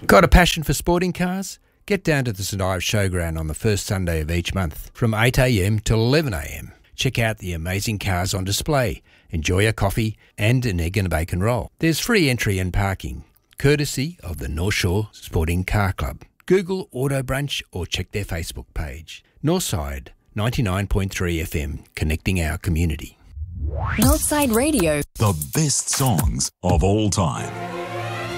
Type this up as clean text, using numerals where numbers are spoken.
Got a passion for sporting cars? Get down to the St Ives Showground on the first Sunday of each month from 8am till 11am. Check out the amazing cars on display, enjoy a coffee and an egg and a bacon roll. There's free entry and parking, courtesy of the North Shore Sporting Car Club. Google Auto Brunch or check their Facebook page. Northside 99.3 FM, connecting our community. Northside Radio. The best songs of all time.